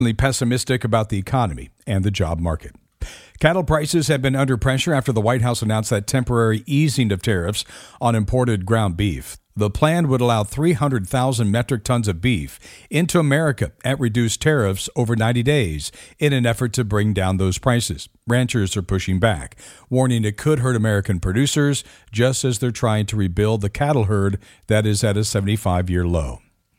pessimistic about the economy and the job market. Cattle prices have been under pressure after the White House announced that temporary easing of tariffs on imported ground beef. The plan would allow 300,000 metric tons of beef into America at reduced tariffs over 90 days in an effort to bring down those prices. Ranchers are pushing back, warning it could hurt American producers just as they're trying to rebuild the cattle herd that is at a 75-year low.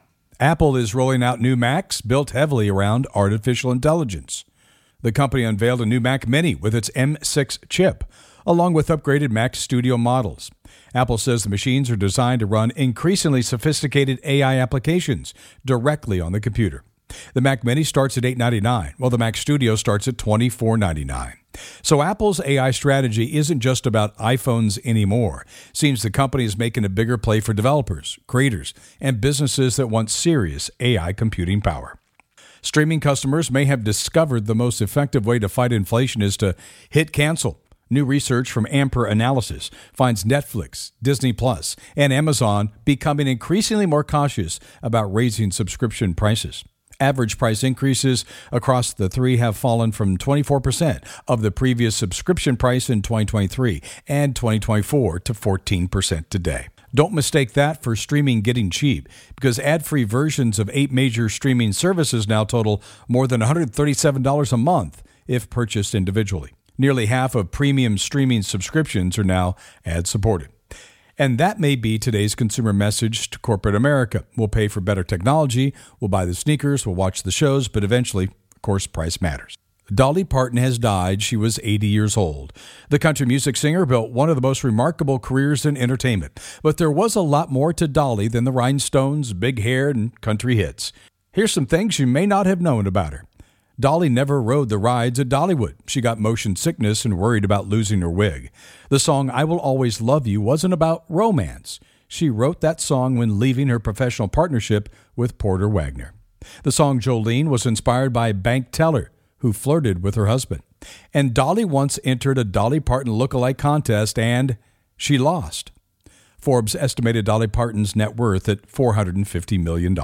Apple is rolling out new Macs built heavily around artificial intelligence. The company unveiled a new Mac Mini with its M6 chip, along with upgraded Mac Studio models. Apple says the machines are designed to run increasingly sophisticated AI applications directly on the computer. The Mac Mini starts at $899, while the Mac Studio starts at $2499. So Apple's AI strategy isn't just about iPhones anymore. Seems the company is making a bigger play for developers, creators, and businesses that want serious AI computing power. Streaming customers may have discovered the most effective way to fight inflation is to hit cancel. New research from Ampere Analysis finds Netflix, Disney Plus, and Amazon becoming increasingly more cautious about raising subscription prices. Average price increases across the three have fallen from 24% of the previous subscription price in 2023 and 2024 to 14% today. Don't mistake that for streaming getting cheap, because ad-free versions of 8 major streaming services now total more than $137 a month if purchased individually. Nearly half of premium streaming subscriptions are now ad-supported. And that may be today's consumer message to corporate America. We'll pay for better technology, we'll buy the sneakers, we'll watch the shows, but eventually, of course, price matters. Dolly Parton has died. She was 80 years old. The country music singer built one of the most remarkable careers in entertainment. But there was a lot more to Dolly than the rhinestones, big hair, and country hits. Here's some things you may not have known about her. Dolly never rode the rides at Dollywood. She got motion sickness and worried about losing her wig. The song I Will Always Love You wasn't about romance. She wrote that song when leaving her professional partnership with Porter Wagoner. The song Jolene was inspired by a bank teller who flirted with her husband. And Dolly once entered a Dolly Parton lookalike contest, and she lost. Forbes estimated Dolly Parton's net worth at $450 million.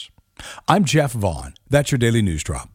I'm Jeff Vaughn. That's your Daily News Drop.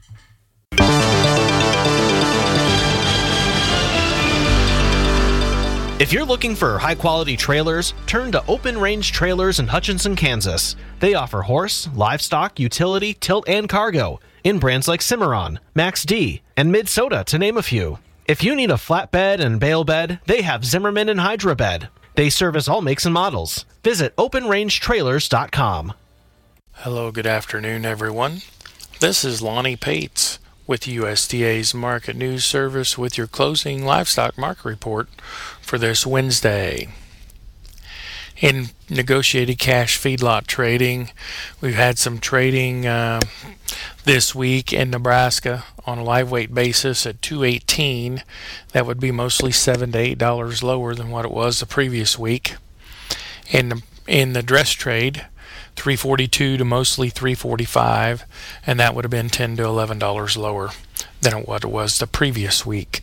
If you're looking for high-quality trailers, turn to Open Range Trailers in Hutchinson, Kansas. They offer horse, livestock, utility, tilt, and cargo in brands like Cimarron, Max D, and Mid-Soda, to name a few. If you need a flatbed and bale bed, they have Zimmerman and Hydra Bed. They service all makes and models. Visit OpenRangeTrailers.com. Hello, good afternoon, everyone. This is Lonnie Pates with USDA's Market News Service with your closing livestock market report for this Wednesday. In negotiated cash feedlot trading, we've had some trading this week in Nebraska on a live weight basis at $2.18. That would be mostly $7 to $8 lower than what it was the previous week. In the dress trade, $3.42 to mostly $3.45, and that would have been $10 to $11 lower than what it was the previous week.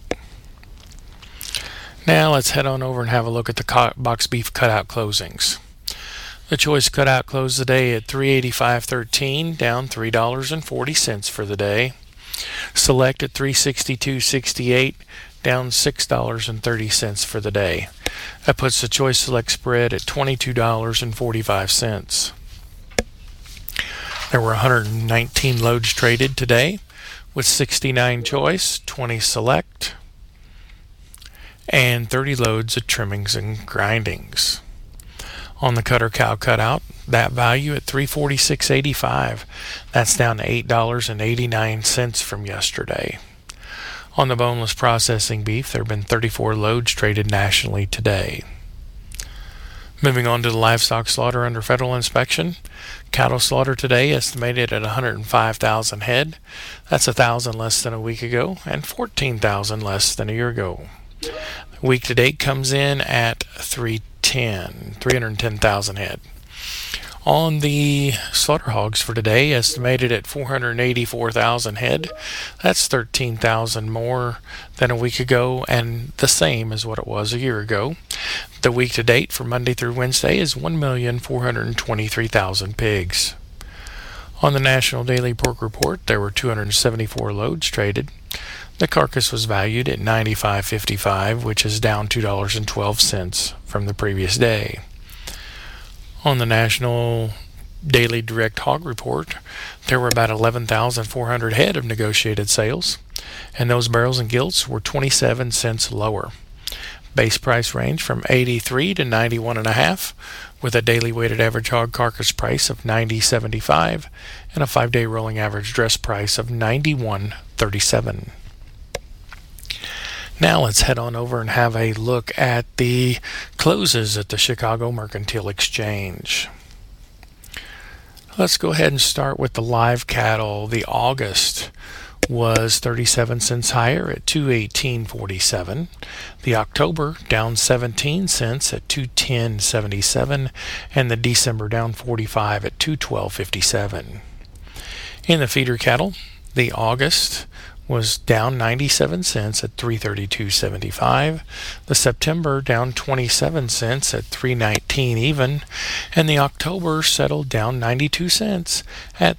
Now let's head on over and have a look at the box beef cutout closings. The choice cutout closed the day at $385.13, down $3.40 for the day. Select at $362.68, down $6.30 for the day. That puts the choice select spread at $22.45. There were 119 loads traded today, with 69 choice, 20 select, and 30 loads of trimmings and grindings. On the cutter cow cutout, that value at $346.85. That's down to $8.89 from yesterday. On the boneless processing beef, there have been 34 loads traded nationally today. Moving on to the livestock slaughter under federal inspection. Cattle slaughter today estimated at 105,000 head. That's 1,000 less than a week ago and 14,000 less than a year ago. Week to date comes in at 310,000 head. On the slaughter hogs for today, estimated at 484,000 head. That's 13,000 more than a week ago and the same as what it was a year ago. The week to date for Monday through Wednesday is 1,423,000 pigs. On the National Daily Pork Report, there were 274 loads traded. The carcass was valued at $95.55, which is down $2.12 from the previous day. On the National Daily Direct Hog Report, there were about 11,400 head of negotiated sales, and those barrels and gilts were 27 cents lower. Base price range from 83 to 91.5, with a daily weighted average hog carcass price of 90.75 and a 5-day rolling average dress price of 91.37. Now let's head on over and have a look at the closes at the Chicago Mercantile Exchange. Let's go ahead and start with the live cattle. The August was 37 cents higher at 218.47. The October down 17 cents at 210.77, and the December down 45 at 212.57. In the feeder cattle, the August was down 97 cents at 332.75. The September down 27 cents at 319 even, and the October settled down 92 cents at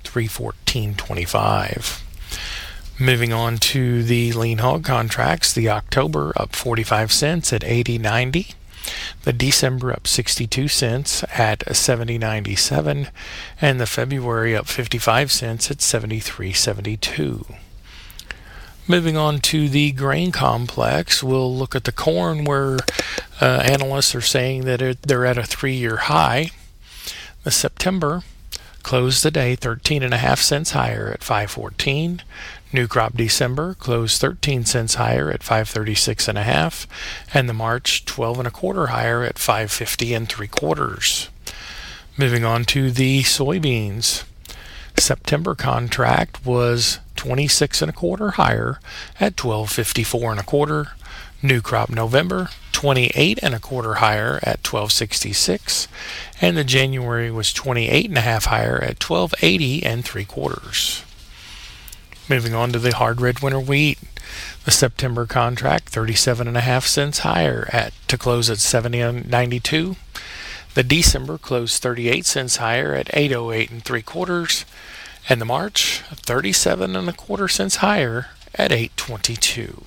314.25. Moving on to the lean hog contracts, the October up 45 cents at 80.90. The December up 62 cents at 70.97, and the February up 55 cents at 73.72. Moving on to the grain complex, we'll look at the corn, where analysts are saying that they're at a 3-year high. The September closed the day 13.5 cents higher at 514. New crop December closed 13 cents higher at 536.5, and the March 12.25 higher at 550 3/4. Moving on to the soybeans, September contract was 26.25 higher at 1254 1/4. New crop November 28.25 higher at 1266, and the January was 28.5 higher at 1280 3/4. Moving on to the hard red winter wheat, the September contract 37.5 cents higher to close at 70.92. The December closed 38 cents higher at 808 3/4, and the March 37.25 cents higher at 822.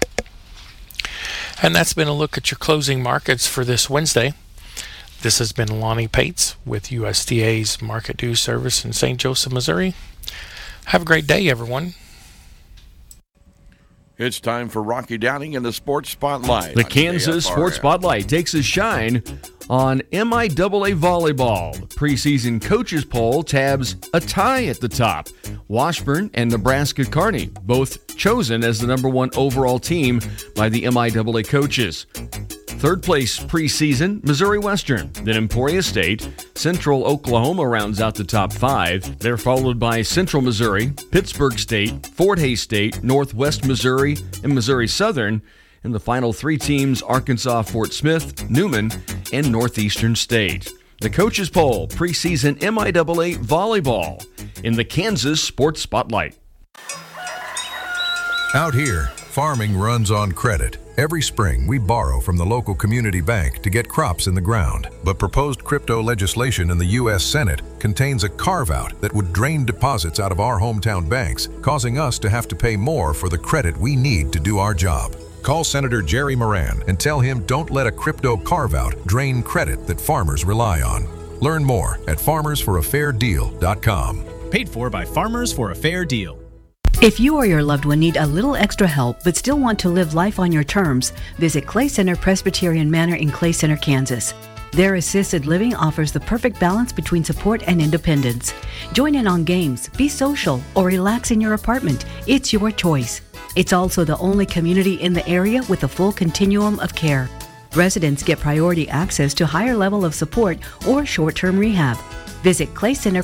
And that's been a look at your closing markets for this Wednesday. This has been Lonnie Pates with USDA's Market News Service in St. Joseph, Missouri. Have a great day, everyone. It's time for Rocky Downing in the Sports Spotlight. The Kansas Sports Spotlight takes a shine on MIAA volleyball. Preseason coaches poll tabs a tie at the top. Washburn and Nebraska Kearney, both chosen as the number 1 overall team by the MIAA coaches. Third place preseason, Missouri Western, then Emporia State. Central Oklahoma rounds out the top 5. They're followed by Central Missouri, Pittsburgh State, Fort Hays State, Northwest Missouri, and Missouri Southern. And the final 3 teams, Arkansas, Fort Smith, Newman, and Northeastern State. The Coaches Poll, preseason MIAA volleyball in the Kansas Sports Spotlight. Out here, farming runs on credit. Every spring, we borrow from the local community bank to get crops in the ground. But proposed crypto legislation in the U.S. Senate contains a carve-out that would drain deposits out of our hometown banks, causing us to have to pay more for the credit we need to do our job. Call Senator Jerry Moran and tell him don't let a crypto carve-out drain credit that farmers rely on. Learn more at farmersforafairdeal.com. Paid for by Farmers for a Fair Deal. If you or your loved one need a little extra help but still want to live life on your terms, visit Clay Center Presbyterian Manor in Clay Center, Kansas. Their assisted living offers the perfect balance between support and independence. Join in on games, be social, or relax in your apartment. It's your choice. It's also the only community in the area with a full continuum of care. Residents get priority access to higher level of support or short-term rehab. Visit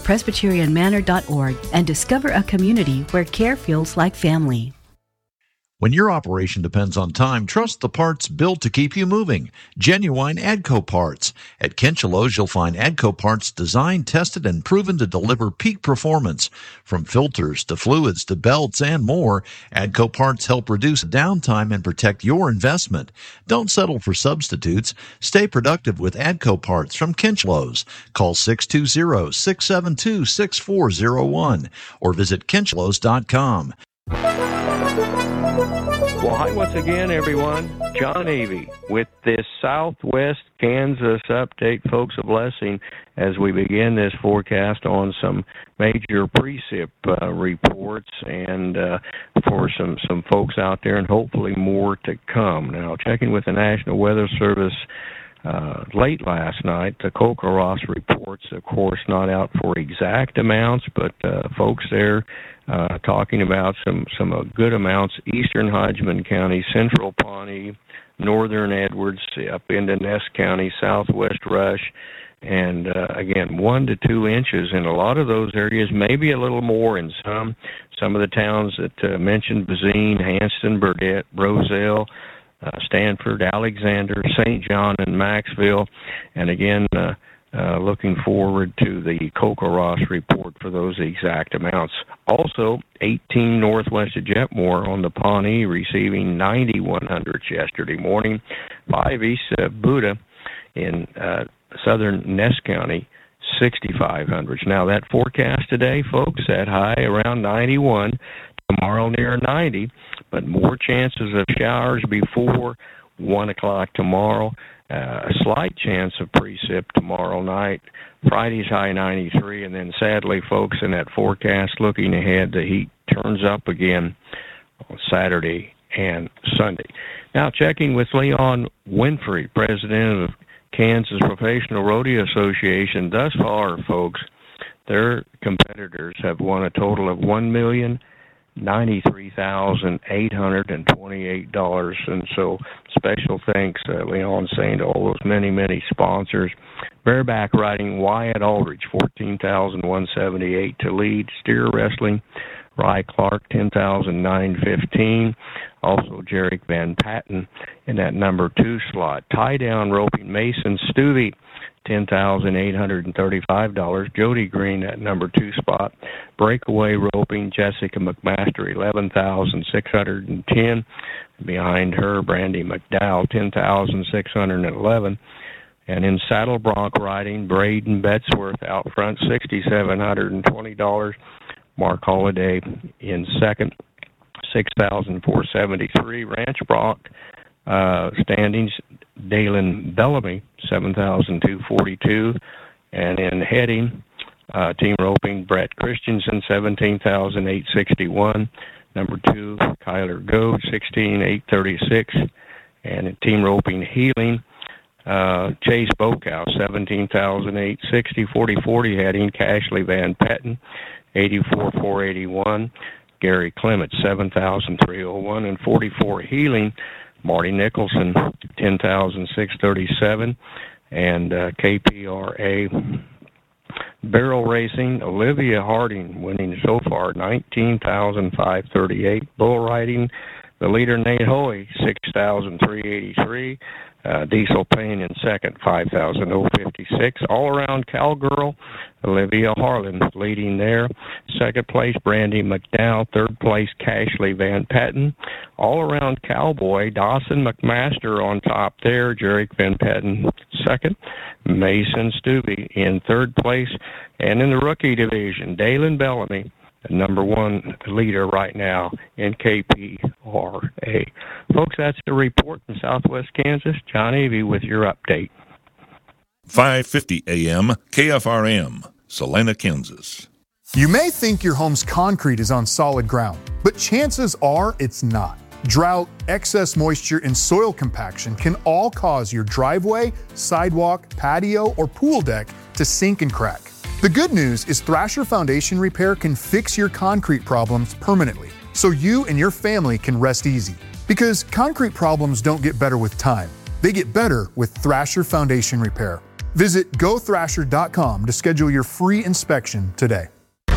claycenterpresbyterianmanor.org and discover a community where care feels like family. When your operation depends on time, trust the parts built to keep you moving. Genuine AGCO parts. At Kinchelo's, you'll find AGCO parts designed, tested, and proven to deliver peak performance. From filters to fluids to belts and more, AGCO parts help reduce downtime and protect your investment. Don't settle for substitutes. Stay productive with AGCO parts from Kinchelo's. Call 620-672-6401 or visit kinchelos.com. Well, hi once again, everyone. John Avey with this Southwest Kansas update. Folks, a blessing as we begin this forecast on some major precip reports and for some folks out there, and hopefully more to come. Now, checking with the National Weather Service late last night, the CoCoRaHS reports, of course, not out for exact amounts, but folks there talking about some good amounts. Eastern Hodgman County, Central Pawnee, Northern Edwards, up into Ness County, Southwest Rush, and again, 1 to 2 inches in a lot of those areas, maybe a little more in some of the towns that mentioned: Bazine, Hanston, Burdett, Roselle, Stanford, Alexander, St. John, and Maxville. And again, looking forward to the CoCoRaHS report for those exact amounts. Also, 18 northwest of Jetmore on the Pawnee receiving 9100s yesterday morning. 5 east of Buda in southern Ness County, 6500s. Now, that forecast today, folks, that high around 91, tomorrow near 90, but more chances of showers before 1 o'clock tomorrow. A slight chance of precip tomorrow night. Friday's high 93, and then sadly, folks, in that forecast looking ahead, the heat turns up again on Saturday and Sunday. Now, checking with Leon Winfrey, president of Kansas Professional Rodeo Association. Thus far, folks, their competitors have won a total of $1,093,828, and so special thanks, Leon, saying to all those many sponsors. Bareback riding, Wyatt Aldridge, $14,178 to lead. Steer wrestling, Rye Clark, $10,915. Also, Jarek Van Patten in that number 2 slot. Tie down roping, Mason Stuvey, $10,835. Jody Green at number 2 spot. Breakaway roping, Jessica McMaster, $11,610. Behind her, Brandy McDowell, $10,611. And in saddle bronc riding, Braden Betzworth out front, $6,720. Mark Holliday in second, $6,473. Ranch bronc standings, Dalen Bellamy, $7,242. And in heading, team roping, Brett Christensen, $17,861. Number 2, Kyler Goad, $16,836. And in team roping, heeling, Chase Bokow, $17,860. 40-40 heading, Cashley Van Patten, $84,481. Gary Clement, $7,301. And 44 heeling, Marty Nicholson, $10,637. And KPRA barrel racing, Olivia Harding winning so far, $19,538. Bull riding, the leader Nate Hoey, $6,383. Diesel Payne in second, $5,056. All-around cowgirl, Olivia Harlan leading there. Second place, Brandy McDowell. Third place, Cashley Van Patten. All-around cowboy, Dawson McMaster on top there. Jarek Van Patten second. Mason Stuvey in third place. And in the rookie division, Dalen Bellamy, the number 1 leader right now in KPRA. Folks, that's the report from Southwest Kansas. John Avey with your update. 5:50 a.m. KFRM, Salina, Kansas. You may think your home's concrete is on solid ground, but chances are it's not. Drought, excess moisture, and soil compaction can all cause your driveway, sidewalk, patio, or pool deck to sink and crack. The good news is Thrasher Foundation Repair can fix your concrete problems permanently, so you and your family can rest easy. Because concrete problems don't get better with time. They get better with Thrasher Foundation Repair. Visit gothrasher.com to schedule your free inspection today.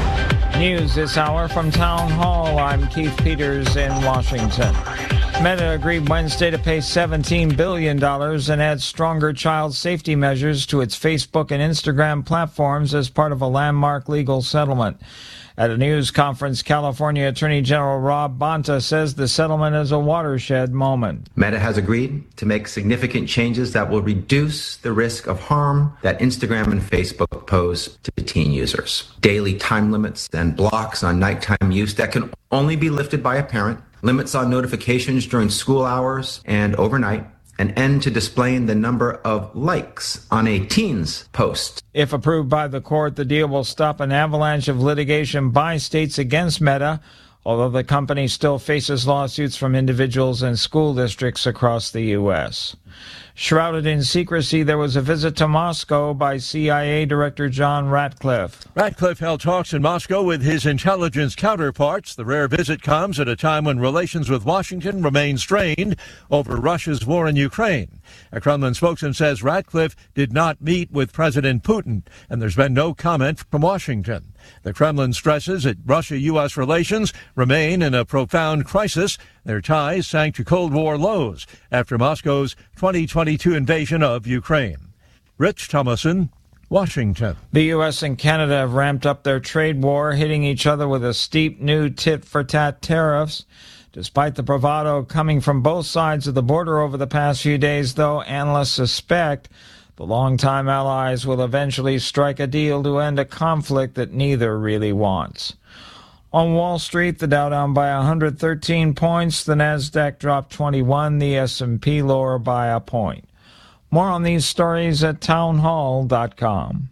News this hour from Town Hall. I'm Keith Peters in Washington. Meta agreed Wednesday to pay $17 billion and add stronger child safety measures to its Facebook and Instagram platforms as part of a landmark legal settlement. At a news conference, California Attorney General Rob Bonta says the settlement is a watershed moment. Meta has agreed to make significant changes that will reduce the risk of harm that Instagram and Facebook pose to teen users. Daily time limits and blocks on nighttime use that can only be lifted by a parent, limits on notifications during school hours and overnight, an end to displaying the number of likes on a teen's post. If approved by the court, the deal will stop an avalanche of litigation by states against Meta, although the company still faces lawsuits from individuals and school districts across the U.S. Shrouded in secrecy, there was a visit to Moscow by CIA Director John Ratcliffe. Ratcliffe held talks in Moscow with his intelligence counterparts. The rare visit comes at a time when relations with Washington remain strained over Russia's war in Ukraine. A Kremlin spokesman says Ratcliffe did not meet with President Putin, and there's been no comment from Washington. The Kremlin stresses that Russia-U.S. relations remain in a profound crisis. Their ties sank to Cold War lows after Moscow's 2022 invasion of Ukraine. Rich Thomason, Washington. The U.S. and Canada have ramped up their trade war, hitting each other with a steep new tit-for-tat tariffs. Despite the bravado coming from both sides of the border over the past few days, though, analysts suspect the longtime allies will eventually strike a deal to end a conflict that neither really wants. On Wall Street, the Dow down by 113 points, the Nasdaq dropped 21, the S&P lower by a point. More on these stories at townhall.com.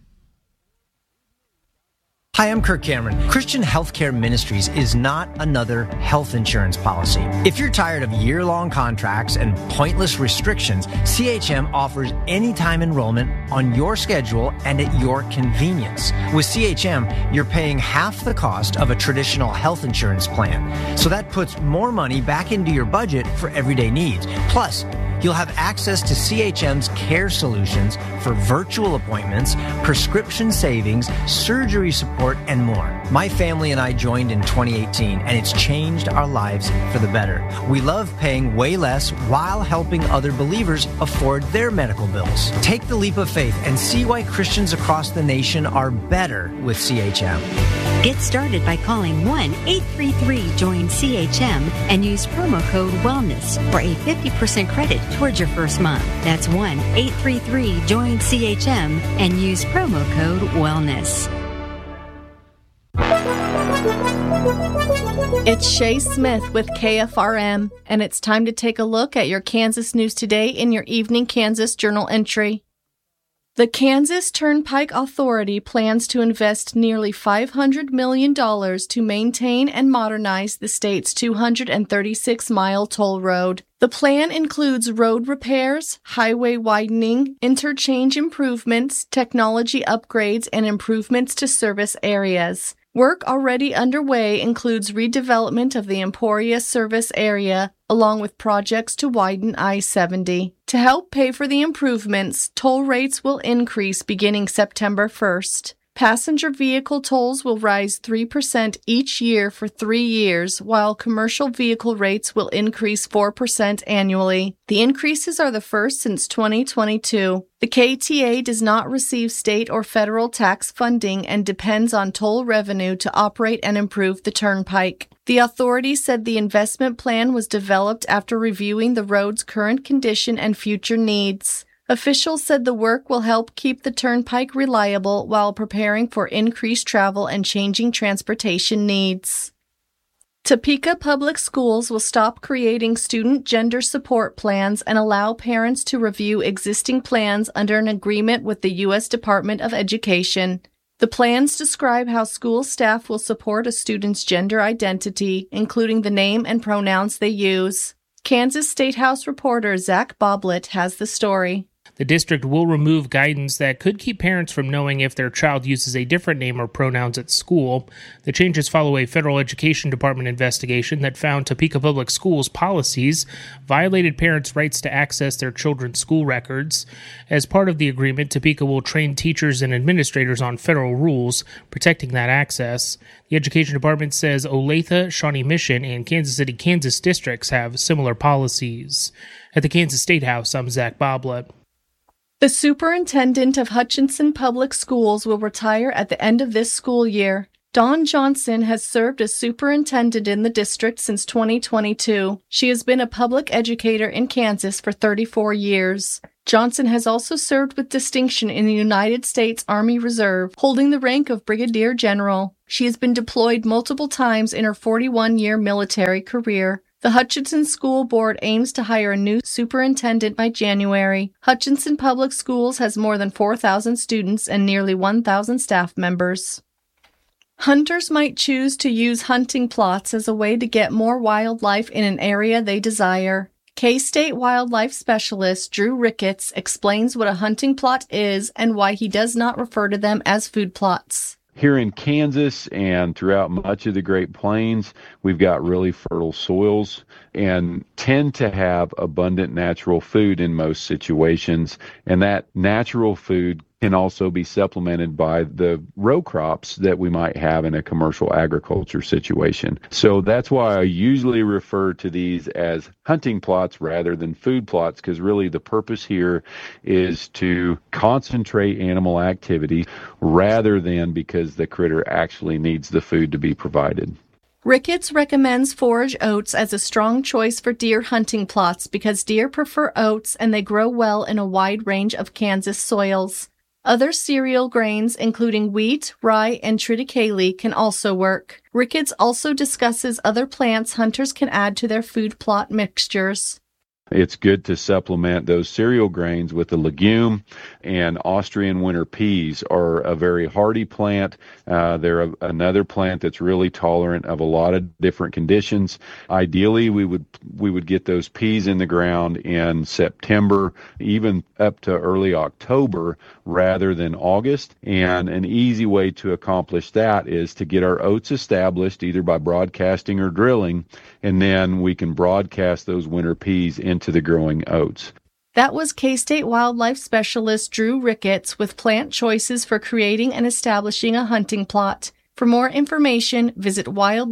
Hi, I'm Kirk Cameron. Christian Healthcare Ministries is not another health insurance policy. If you're tired of year-long contracts and pointless restrictions, CHM offers anytime enrollment on your schedule and at your convenience. With CHM, you're paying half the cost of a traditional health insurance plan. So that puts more money back into your budget for everyday needs. Plus, you'll have access to CHM's care solutions for virtual appointments, prescription savings, surgery support, and more. My family and I joined in 2018, and it's changed our lives for the better. We love paying way less while helping other believers afford their medical bills. Take the leap of faith and see why Christians across the nation are better with CHM. Get started by calling 1-833-JOIN-CHM and use promo code WELLNESS for a 50% credit towards your first month. That's 1-833-JOIN-CHM and use promo code WELLNESS. It's Shay Smith with KFRM, and it's time to take a look at your Kansas news today in your Evening Kansas Journal entry. The Kansas Turnpike Authority plans to invest nearly $500 million to maintain and modernize the state's 236-mile toll road. The plan includes road repairs, highway widening, interchange improvements, technology upgrades, and improvements to service areas. Work already underway includes redevelopment of the Emporia service area, along with projects to widen I-70. To help pay for the improvements, toll rates will increase beginning September 1st. Passenger vehicle tolls will rise 3% each year for 3 years, while commercial vehicle rates will increase 4% annually. The increases are the first since 2022. The KTA does not receive state or federal tax funding and depends on toll revenue to operate and improve the turnpike. The authority said the investment plan was developed after reviewing the road's current condition and future needs. Officials said the work will help keep the turnpike reliable while preparing for increased travel and changing transportation needs. Topeka Public Schools will stop creating student gender support plans and allow parents to review existing plans under an agreement with the U.S. Department of Education. The plans describe how school staff will support a student's gender identity, including the name and pronouns they use. Kansas State House reporter Zach Boblett has the story. The district will remove guidance that could keep parents from knowing if their child uses a different name or pronouns at school. The changes follow a federal education department investigation that found Topeka Public Schools policies violated parents' rights to access their children's school records. As part of the agreement, Topeka will train teachers and administrators on federal rules protecting that access. The Education Department says Olathe, Shawnee Mission, and Kansas City, Kansas districts have similar policies. At the Kansas State House, I'm Zach Boblet. The superintendent of Hutchinson Public Schools will retire at the end of this school year. Dawn Johnson has served as superintendent in the district since 2022. She has been a public educator in Kansas for 34 years. Johnson has also served with distinction in the United States Army Reserve, holding the rank of Brigadier General. She has been deployed multiple times in her 41-year military career. The Hutchinson School Board aims to hire a new superintendent by January. Hutchinson Public Schools has more than 4,000 students and nearly 1,000 staff members. Hunters might choose to use hunting plots as a way to get more wildlife in an area they desire. K-State wildlife specialist Drew Ricketts explains what a hunting plot is and why he does not refer to them as food plots. Here in Kansas and throughout much of the Great Plains, we've got really fertile soils and tend to have abundant natural food in most situations. And that natural food can also be supplemented by the row crops that we might have in a commercial agriculture situation. So that's why I usually refer to these as hunting plots rather than food plots, because really the purpose here is to concentrate animal activity rather than because the critter actually needs the food to be provided. Ricketts recommends forage oats as a strong choice for deer hunting plots because deer prefer oats and they grow well in a wide range of Kansas soils. Other cereal grains, including wheat, rye, and triticale, can also work. Ricketts also discusses other plants hunters can add to their food plot mixtures. It's good to supplement those cereal grains with a legume, and Austrian winter peas are a very hardy plant. They're another plant that's really tolerant of a lot of different conditions. Ideally, we would get those peas in the ground in September, even up to early October, rather than August. And an easy way to accomplish that is to get our oats established either by broadcasting or drilling, and then we can broadcast those winter peas into the growing oats. That was K-State wildlife specialist Drew Ricketts with plant choices for creating and establishing a hunting plot. For more information, visit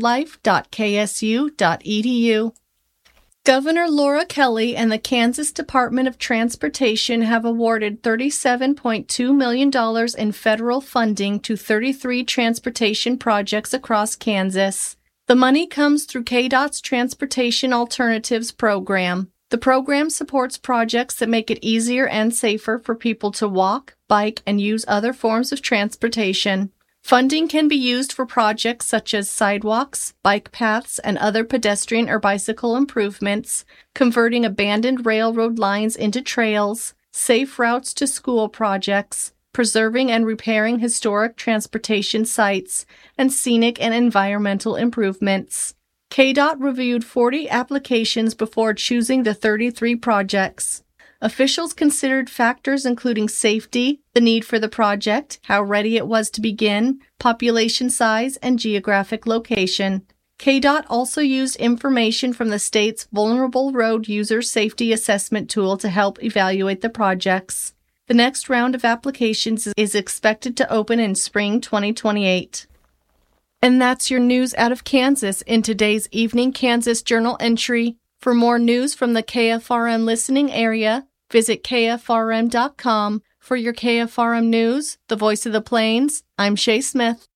wildlife.ksu.edu. Governor Laura Kelly and the Kansas Department of Transportation have awarded $37.2 million in federal funding to 33 transportation projects across Kansas. The money comes through KDOT's Transportation Alternatives program. The program supports projects that make it easier and safer for people to walk, bike, and use other forms of transportation. Funding can be used for projects such as sidewalks, bike paths, and other pedestrian or bicycle improvements, converting abandoned railroad lines into trails, safe routes to school projects, preserving and repairing historic transportation sites, and scenic and environmental improvements. KDOT reviewed 40 applications before choosing the 33 projects. Officials considered factors including safety, the need for the project, how ready it was to begin, population size, and geographic location. KDOT also used information from the state's Vulnerable Road User Safety Assessment tool to help evaluate the projects. The next round of applications is expected to open in spring 2028. And that's your news out of Kansas in today's Evening Kansas Journal entry. For more news from the KFRM listening area, visit KFRM.com. For your KFRM news, the voice of the Plains, I'm Shay Smith.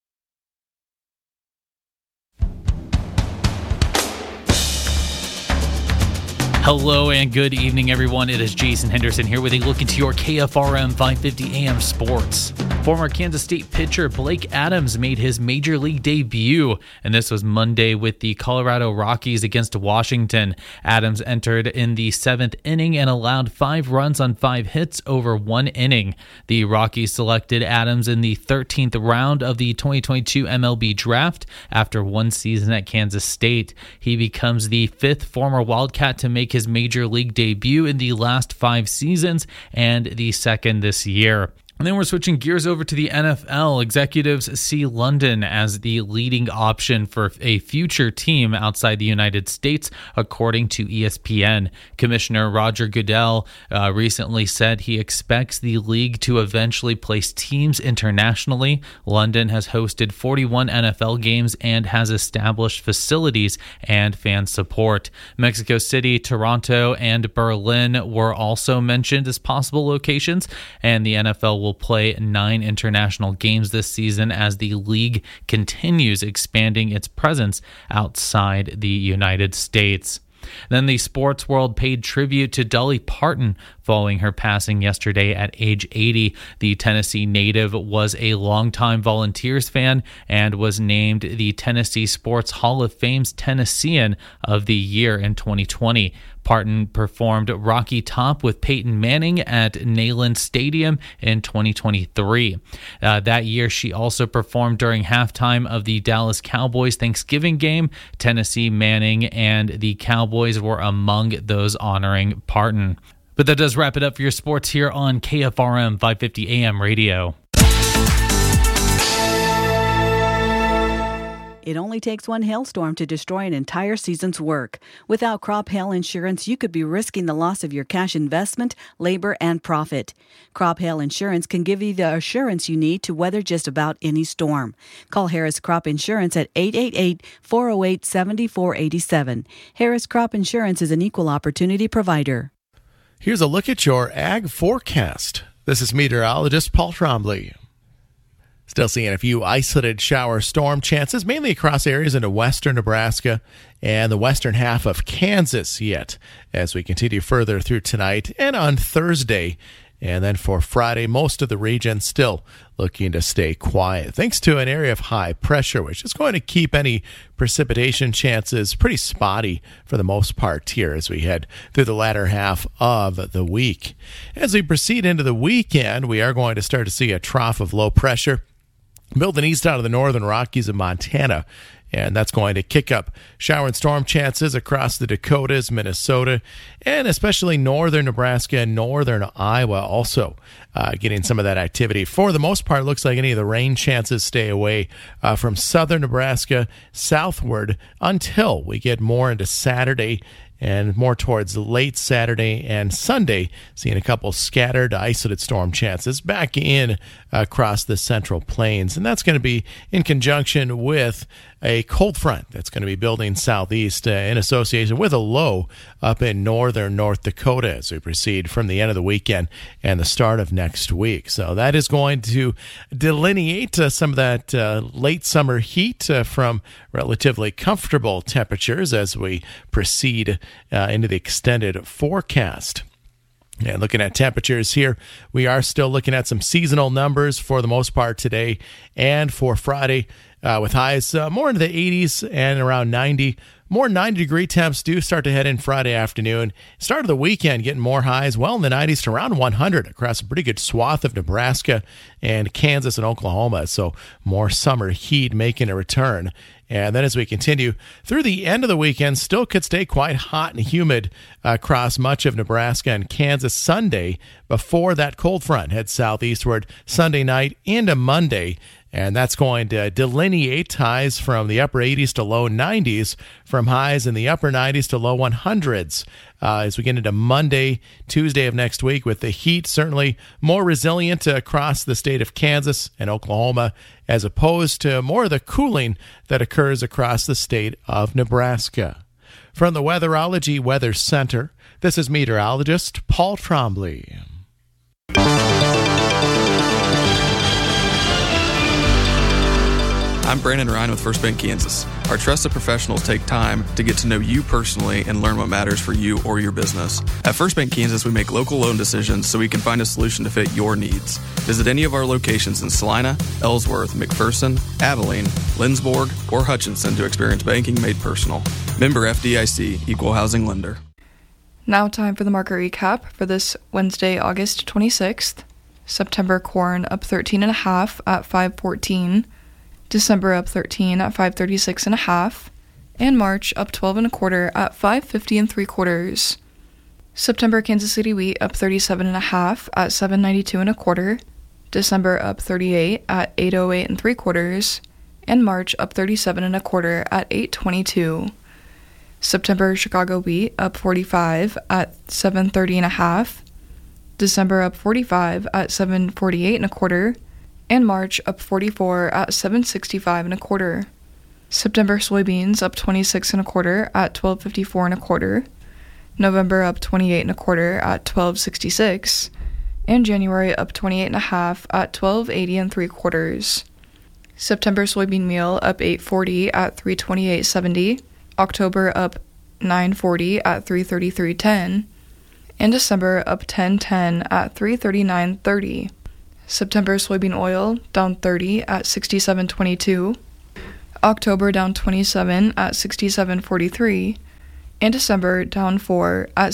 Hello and good evening, everyone. It is Jason Henderson here with a look into your KFRM 550 AM sports. Former Kansas State pitcher Blake Adams made his major league debut, and this was Monday with the Colorado Rockies against Washington. Adams entered in the 7th inning and allowed 5 runs on 5 hits over 1 inning. The Rockies selected Adams in the 13th round of the 2022 MLB draft after 1 season at Kansas State. He becomes the 5th former Wildcat to make his major league debut in the last 5 seasons and the 2nd this year. And then we're switching gears over to the NFL. Executives see London as the leading option for a future team outside the United States, according to ESPN. Commissioner Roger Goodell recently said he expects the league to eventually place teams internationally. London has hosted 41 NFL games and has established facilities and fan support. Mexico City, Toronto, and Berlin were also mentioned as possible locations, and the NFL will play 9 international games this season as the league continues expanding its presence outside the United States. Then the sports world paid tribute to Dolly Parton following her passing yesterday at age 80. The Tennessee native was a longtime Volunteers fan and was named the Tennessee Sports Hall of Fame's Tennessean of the Year in 2020. Parton performed Rocky Top with Peyton Manning at Neyland Stadium in 2023. That year, she also performed during halftime of the Dallas Cowboys Thanksgiving game. Tennessee, Manning, and the Cowboys were among those honoring Parton. But that does wrap it up for your sports here on KFRM 550 AM radio. It only takes one hailstorm to destroy an entire season's work. Without crop hail insurance, you could be risking the loss of your cash investment, labor, and profit. Crop hail insurance can give you the assurance you need to weather just about any storm. Call Harris Crop Insurance at 888-408-7487. Harris Crop Insurance is an equal opportunity provider. Here's a look at your ag forecast. This is meteorologist Paul Trombley. Still seeing a few isolated shower storm chances, mainly across areas into western Nebraska and the western half of Kansas yet, as we continue further through tonight and on Thursday. And then for Friday, most of the region still looking to stay quiet, thanks to an area of high pressure, which is going to keep any precipitation chances pretty spotty for the most part here as we head through the latter half of the week. As we proceed into the weekend, we are going to start to see a trough of low pressure building east out of the northern Rockies of Montana, and that's going to kick up shower and storm chances across the Dakotas, Minnesota, and especially northern Nebraska and northern Iowa also getting some of that activity. For the most part, it looks like any of the rain chances stay away from southern Nebraska southward until we get more into Saturday and more towards late Saturday and Sunday, seeing a couple scattered isolated storm chances back in across the Central Plains. And that's going to be in conjunction with a cold front that's going to be building southeast in association with a low up in northern North Dakota as we proceed from the end of the weekend and the start of next week. So that is going to delineate some of that late summer heat from relatively comfortable temperatures as we proceed into the extended forecast. And looking at temperatures here, we are still looking at some seasonal numbers for the most part today and for Friday, with highs more into the 80s and around 90. More 90-degree temps do start to head in Friday afternoon. Start of the weekend getting more highs, well in the 90s to around 100 across a pretty good swath of Nebraska and Kansas and Oklahoma. So more summer heat making a return. And then as we continue through the end of the weekend, still could stay quite hot and humid across much of Nebraska and Kansas Sunday before that cold front heads southeastward Sunday night into Monday. And that's going to delineate highs from the upper 80s to low 90s from highs in the upper 90s to low 100s as we get into Monday, Tuesday of next week, with the heat certainly more resilient across the state of Kansas and Oklahoma as opposed to more of the cooling that occurs across the state of Nebraska. From the Weatherology Weather Center, this is meteorologist Paul Trombley. I'm Brandon Ryan with First Bank Kansas. Our trusted professionals take time to get to know you personally and learn what matters for you or your business. At First Bank Kansas, we make local loan decisions so we can find a solution to fit your needs. Visit any of our locations in Salina, Ellsworth, McPherson, Abilene, Lindsborg, or Hutchinson to experience banking made personal. Member FDIC, Equal Housing Lender. Now time for the market recap for this Wednesday, August 26th. September corn up 13.5 at 5.14. December up 13 at 5.36.5. And March up 12.25 at 5.50 3/4. September Kansas City wheat up 37.5 at 7.92 1/4. December up 38 at 8.08 3/4. And March up 37 1/4 at 8.22. September Chicago wheat up 45 at 7.30.5. December up 45 at 7.48 1/4, and March up 44 at 7.65 1/4. September soybeans up 26 1/4 at 12.54 1/4. November up 28 1/4 at 12.66, and January up 28.5 at 12.80 3/4. September soybean meal up 8.40 at 3.28.70. October up 9.40 at 3.33.10. And December up 10.10 at 3.39.30. September soybean oil down 30 at 67.22. October down 27 at 67.43. And December down 4 at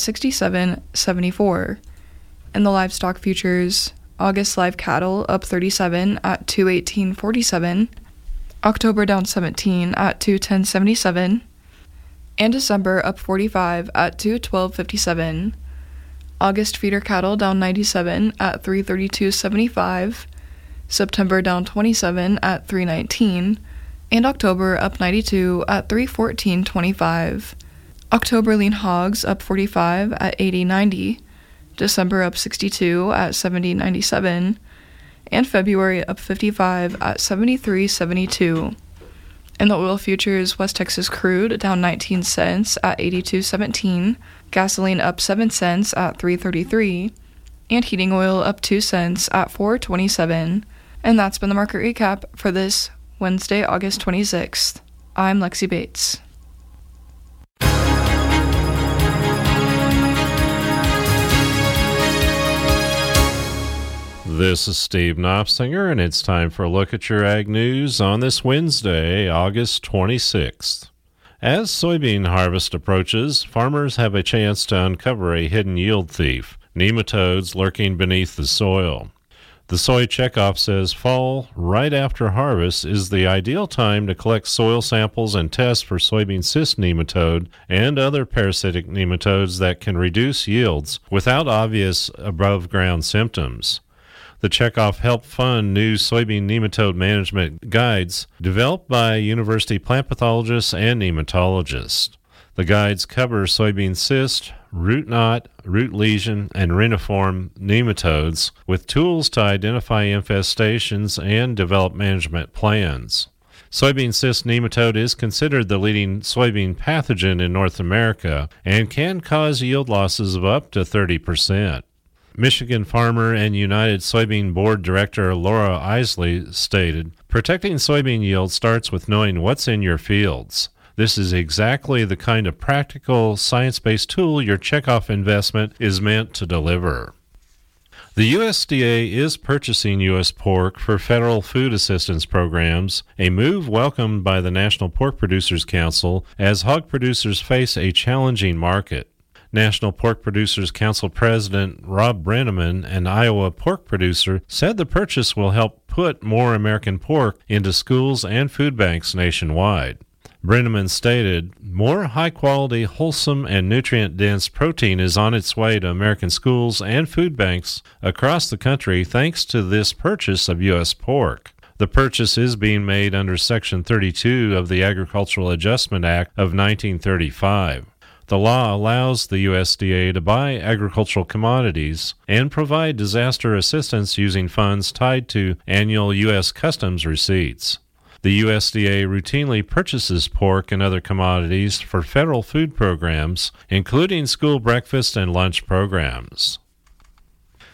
67.74. And the livestock futures, August live cattle up 37 at 218.47. October down 17 at 210.77. And December up 45 at 212.57. August feeder cattle down 97 at 332.75, September down 27 at 319, and October up 92 at 314.25. October lean hogs up 45 at 80.90, December up 62 at 70.97, and February up 55 at 73.72. In the oil futures, West Texas crude down 19 cents at 82.17, gasoline up 7 cents at 3.33, and heating oil up 2 cents at 4.27. And that's been the market recap for this Wednesday, August 26th. I'm Lexi Bates. This is Steve Knopfsinger, and it's time for a look at your ag news on this Wednesday, August 26th. As soybean harvest approaches, farmers have a chance to uncover a hidden yield thief, nematodes lurking beneath the soil. The Soy Checkoff says fall, right after harvest, is the ideal time to collect soil samples and test for soybean cyst nematode and other parasitic nematodes that can reduce yields without obvious above-ground symptoms. The Checkoff helped fund new soybean nematode management guides developed by university plant pathologists and nematologists. The guides cover soybean cyst, root knot, root lesion, and reniform nematodes with tools to identify infestations and develop management plans. Soybean cyst nematode is considered the leading soybean pathogen in North America and can cause yield losses of up to 30%. Michigan farmer and United Soybean Board Director Laura Isley stated, "Protecting soybean yield starts with knowing what's in your fields. This is exactly the kind of practical, science-based tool your Checkoff investment is meant to deliver." The USDA is purchasing U.S. pork for federal food assistance programs, a move welcomed by the National Pork Producers Council as hog producers face a challenging market. National Pork Producers Council President Rob Brenneman, an Iowa pork producer, said the purchase will help put more American pork into schools and food banks nationwide. Brenneman stated, "More high-quality, wholesome, and nutrient-dense protein is on its way to American schools and food banks across the country thanks to this purchase of U.S. pork." The purchase is being made under Section 32 of the Agricultural Adjustment Act of 1935. The law allows the USDA to buy agricultural commodities and provide disaster assistance using funds tied to annual U.S. Customs receipts. The USDA routinely purchases pork and other commodities for federal food programs, including school breakfast and lunch programs.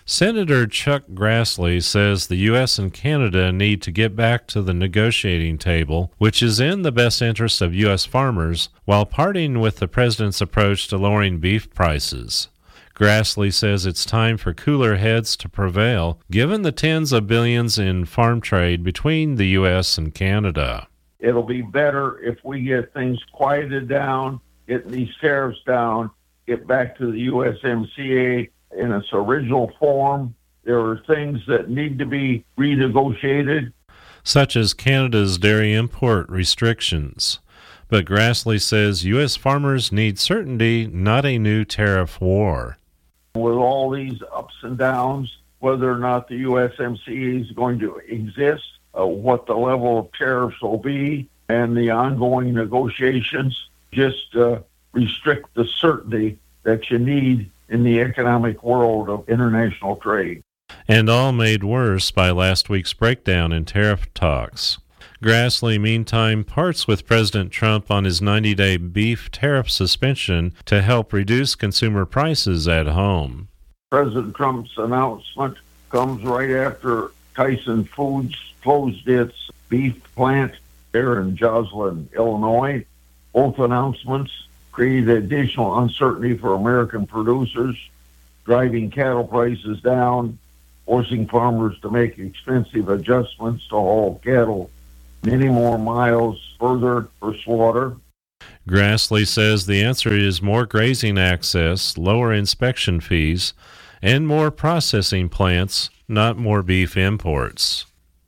Senator Chuck Grassley says the U.S. and Canada need to get back to the negotiating table, which is in the best interest of U.S. farmers, while parting with the president's approach to lowering beef prices. Grassley says it's time for cooler heads to prevail, given the tens of billions in farm trade between the U.S. and Canada. It'll be better if we get things quieted down, get these tariffs down, get back to the USMCA in its original form. There are things that need to be renegotiated, such as Canada's dairy import restrictions. But Grassley says U.S. farmers need certainty, not a new tariff war. With all these ups and downs, whether or not the USMCA is going to exist, what the level of tariffs will be, and the ongoing negotiations just restrict the certainty that you need in the economic world of international trade. And all made worse by last week's breakdown in tariff talks. Grassley, meantime, parts with President Trump on his 90-day beef tariff suspension to help reduce consumer prices at home. President Trump's announcement comes right after Tyson Foods closed its beef plant there in Joslin, Illinois. Both announcements created additional uncertainty for American producers, driving cattle prices down, forcing farmers to make expensive adjustments to haul cattle many more miles further for slaughter. Grassley says the answer is more grazing access, lower inspection fees, and more processing plants, not more beef imports.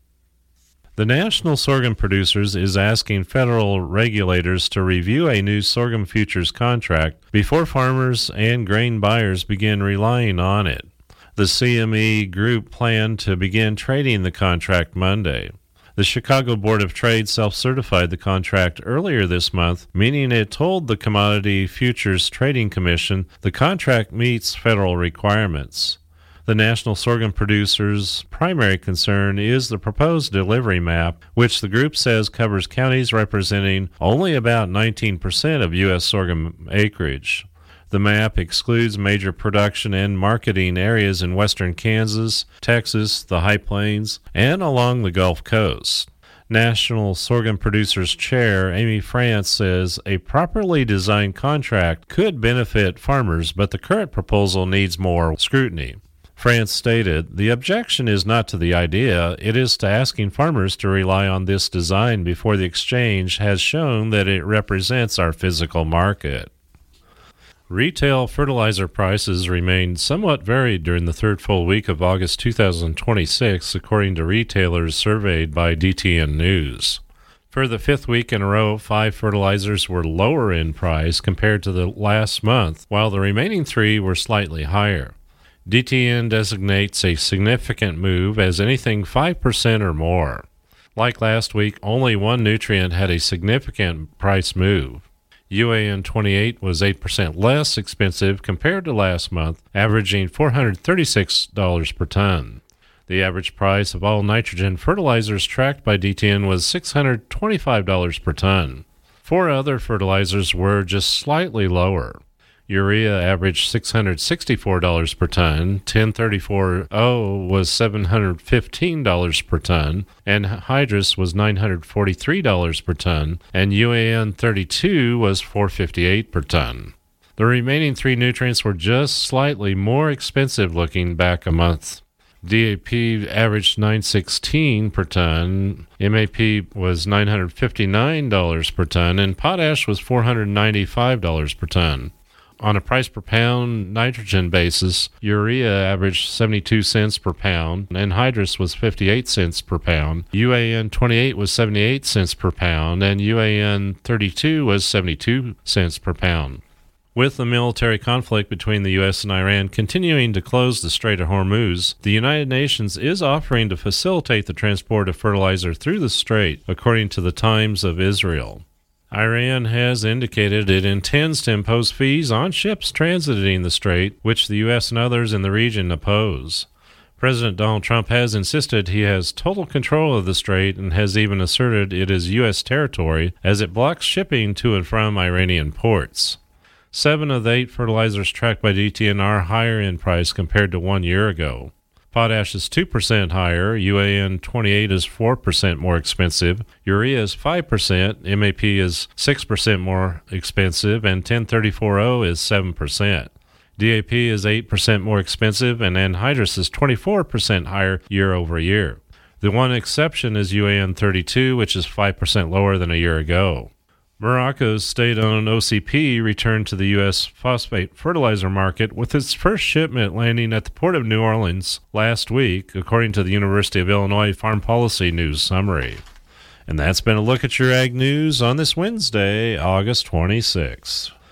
The National Sorghum Producers is asking federal regulators to review a new sorghum futures contract before farmers and grain buyers begin relying on it. The CME group planned to begin trading the contract Monday. The Chicago Board of Trade self-certified the contract earlier this month, meaning it told the Commodity Futures Trading Commission the contract meets federal requirements. The National Sorghum Producers' primary concern is the proposed delivery map, which the group says covers counties representing only about 19% of U.S. sorghum acreage. The map excludes major production and marketing areas in western Kansas, Texas, the High Plains, and along the Gulf Coast. National Sorghum Producers Chair Amy France says a properly designed contract could benefit farmers, but the current proposal needs more scrutiny. France stated, "The objection is not to the idea, it is to asking farmers to rely on this design before the exchange has shown that it represents our physical market." Retail fertilizer prices remained somewhat varied during the third full week of August 2026, according to retailers surveyed by DTN News. For the fifth week in a row, 5 fertilizers were lower in price compared to the last month, while the remaining 3 were slightly higher. DTN designates a significant move as anything 5% or more. Like last week, only one nutrient had a significant price move. UAN 28 was 8% less expensive compared to last month, averaging $436 per ton. The average price of all nitrogen fertilizers tracked by DTN was $625 per ton. 4 other fertilizers were just slightly lower. Urea averaged $664 per ton, 1034O was $715 per ton, and Hydrus was $943 per ton, and UAN 32 was $458 per ton. The remaining 3 nutrients were just slightly more expensive looking back a month. DAP averaged $916 per ton, MAP was $959 per ton, and potash was $495 per ton. On a price per pound nitrogen basis, urea averaged 72 cents per pound, and Hydrus was 58 cents per pound. UAN 28 was 78 cents per pound, and UAN 32 was 72 cents per pound. With the military conflict between the U.S. and Iran continuing to close the Strait of Hormuz, the United Nations is offering to facilitate the transport of fertilizer through the strait, according to the Times of Israel. Iran has indicated it intends to impose fees on ships transiting the strait, which the U.S. and others in the region oppose. President Donald Trump has insisted he has total control of the strait and has even asserted it is U.S. territory as it blocks shipping to and from Iranian ports. 7 of the 8 fertilizers tracked by DTN are higher in price compared to 1 year ago. Potash is 2% higher, UAN 28 is 4% more expensive, urea is 5%, MAP is 6% more expensive, and 1034O is 7%. DAP is 8% more expensive, and anhydrous is 24% higher year over year. The one exception is UAN 32, which is 5% lower than a year ago. Morocco's state-owned OCP returned to the U.S. phosphate fertilizer market with its first shipment landing at the Port of New Orleans last week, according to the University of Illinois Farm Policy News Summary. And that's been a look at your ag news on this Wednesday, August 26th.